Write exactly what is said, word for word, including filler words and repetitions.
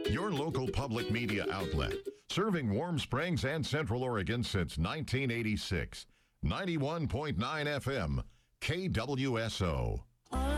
Your local public media outlet, serving Warm Springs and Central Oregon since nineteen eighty-six. ninety-one point nine F M, K W S O.